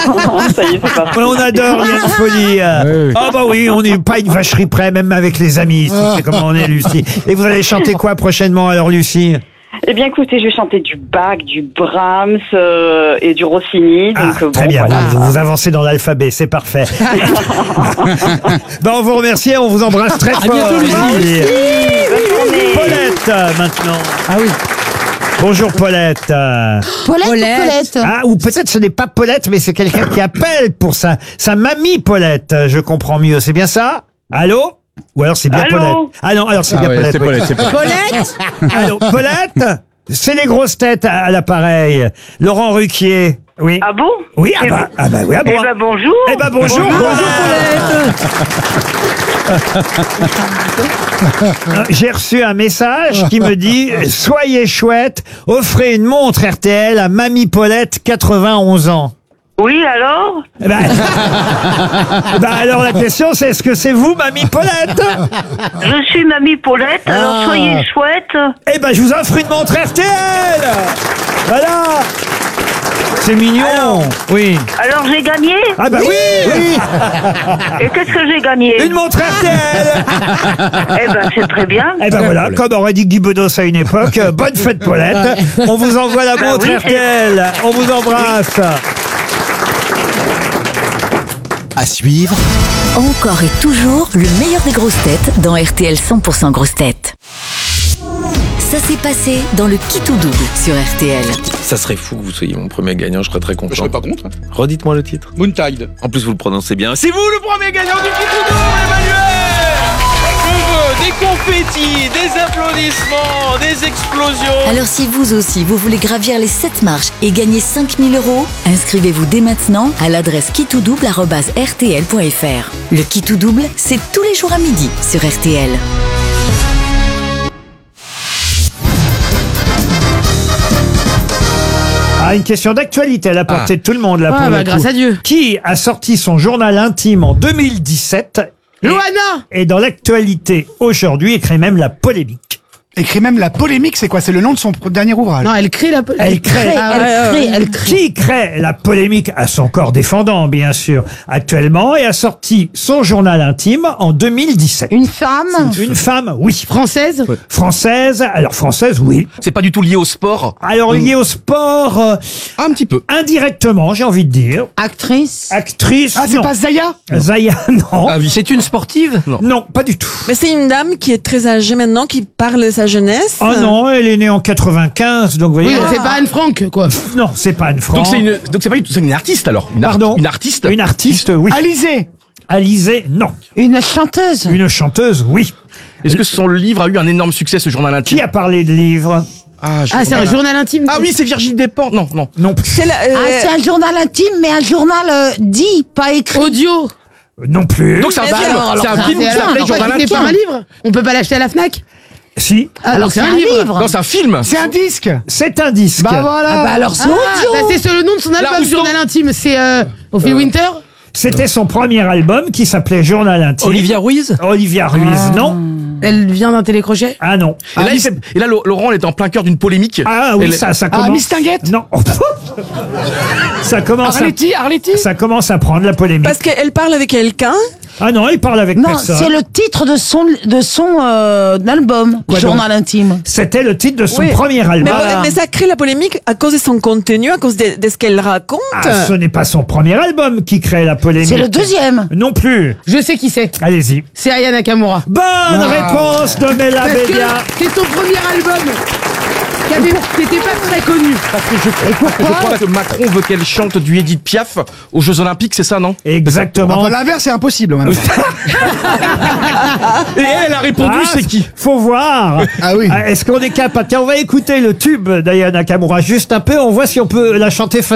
Ça y est, c'est parti. On adore Liane Folly. Ah bah oui, on n'est pas une vacherie près, même avec les amis. C'est comment on est, Lucie. Et vous allez chanter quoi prochainement alors, Lucie? Eh bien, écoutez, je vais chanter du Bach, du Brahms et du Rossini. Donc, Très bon, bien, voilà. vous avancez dans l'alphabet, c'est parfait. On vous remercie et on vous embrasse très fort. bientôt, Lucie. Bonne journée. Paulette, maintenant. Ah oui. Bonjour Paulette. Paulette. Ah, ou peut-être ce n'est pas Paulette, mais c'est quelqu'un qui appelle pour sa mamie Paulette. Je comprends mieux. C'est bien ça? Allô? Ou alors c'est bien Allô? Paulette. Ah non, alors c'est bien Paulette. c'est oui. Paulette, c'est Paulette. Allô, Paulette? C'est les grosses têtes à l'appareil. Laurent Ruquier. Oui. Ah bon? Oui, oui, ah bon. Eh ben, bonjour. Eh ben bonjour. J'ai reçu un message qui me dit « Soyez chouette, offrez une montre RTL à Mamie Paulette, 91 ans. » Oui, alors? Alors la question c'est, est-ce que c'est vous, Mamie Paulette? Je suis Mamie Paulette, alors soyez chouette. Eh ben je vous offre une montre RTL. Voilà. C'est mignon. Oui. Alors j'ai gagné? Ah bah oui. Et qu'est-ce que j'ai gagné? Une montre RTL. Eh ben, c'est très bien. Eh ben voilà, comme aurait dit Guy Bedos à une époque, bonne fête Paulette. On vous envoie la montre oui, RTL. On vous embrasse. À suivre, Encore et toujours le meilleur des grosses têtes dans RTL 100% grosses têtes. Ça s'est passé dans le Qui tout double sur RTL. Ça serait fou que vous soyez mon premier gagnant, je serais très content. Je serais pas contre. Redites-moi le titre. Moontide. En plus, vous le prononcez bien. C'est vous le premier gagnant du Qui tout double, Emmanuel. Je veux des confettis, des applaudissements, des explosions. Alors si vous aussi vous voulez gravir les 7 marches et gagner 5 000 €, inscrivez-vous dès maintenant à l'adresse kittoudouble@rtl.fr. Le Qui tout double, c'est tous les jours à midi sur RTL. Ah, une question d'actualité à la portée de tout le monde là. pour le coup. Grâce à Dieu. Qui a sorti son journal intime en 2017 Loana. et dans l'actualité aujourd'hui écrit même la polémique. Écrit même la polémique, c'est quoi? C'est le nom de son dernier ouvrage. Non, elle crée la Elle crée. elle crée. Qui crée la polémique à son corps défendant, bien sûr, actuellement, et a sorti son journal intime en 2017. Une femme. Une femme, oui. Française. Française, alors française, oui. C'est pas du tout lié au sport. Alors liée au sport, Un petit peu. indirectement, j'ai envie de dire. Actrice. Actrice, Ah, c'est non. pas Zaya? Zaya, non. Ah oui. C'est une sportive? Non. Non, pas du tout. Mais c'est une dame qui est très âgée maintenant, qui parle de sa jeunesse. Oh non, elle est née en 95, donc vous voyez. Oui, c'est pas Anne Frank, quoi. Non, c'est pas Anne Frank. Donc c'est pas du tout, c'est une artiste alors. Pardon? Une artiste. Une artiste, oui. Alizée. Alizée, non. Une chanteuse. Une chanteuse, oui. Est-ce que son livre a eu un énorme succès, ce journal intime? Qui a parlé de livres? Ah, c'est un journal intime. Ah oui, c'est Virginie Despentes. Non. Non plus. C'est C'est un journal intime, mais un journal dit, pas écrit. Audio. Non plus. Donc c'est un film. C'est un film qui s'appelle Journal C'est pas un intime. livre. On peut pas l'acheter à la Fnac. Si. Alors c'est un livre. Non, c'est un film. C'est un disque. C'est un disque. Bah voilà. alors c'est Bah, audio. c'est le nom de son La album, Rousseau. journal intime. C'est Ophélie Winter. C'était son premier album qui s'appelait Journal intime. Olivia Ruiz. Olivia Ruiz, non. Elle vient d'un télécrochet. Ah non. Et là, Laurent, elle est en plein cœur d'une polémique. Ah oui, ça commence. Mistinguette. Non. Ça commence. Arletty. Ça commence à prendre la polémique. parce qu'elle parle avec quelqu'un. Ah non, il parle avec Non, personne. c'est le titre de son album, Quoi journal intime. C'était le titre de son Oui. premier Mais, album. mais ça crée la polémique à cause de son contenu, à cause de ce qu'elle raconte. Ah, ce n'est pas son premier album qui crée la polémique. C'est le deuxième. Non plus. Je sais qui c'est. Allez-y. C'est Aya Nakamura. Bonne réponse de Mela Parce que Bédia. c'est son premier album. Qui n'était pas très connu. Parce que je crois que Macron veut qu'elle chante du Edith Piaf aux Jeux Olympiques, c'est ça, non? Exactement. Enfin, l'inverse, c'est impossible, maintenant. Et elle a répondu, Ah, c'est qui? Faut voir. Ah oui. Est-ce qu'on est capable? Tiens, on va écouter le tube d'Aya Nakamura juste un peu. On voit si on peut la chanter facilement.